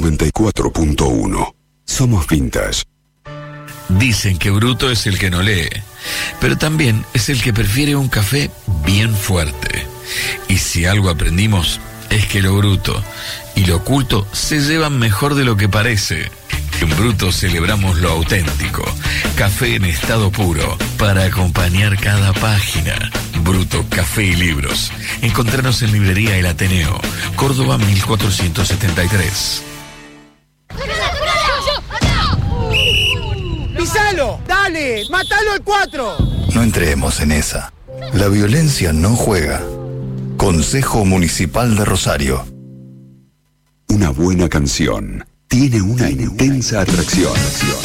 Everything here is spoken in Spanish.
94.1. Somos Vintage. Dicen que bruto es el que no lee, pero también es el que prefiere un café bien fuerte. Y si algo aprendimos es que lo bruto y lo oculto se llevan mejor de lo que parece. En Bruto celebramos lo auténtico. Café en estado puro para acompañar cada página. Bruto, café y libros. Encontranos en Librería El Ateneo, Córdoba 1473. ¡Pisalo! ¡Dale! ¡Mátalo al 4! No entremos en esa. La violencia no juega. Consejo Municipal de Rosario. Una buena canción tiene una intensa atracción.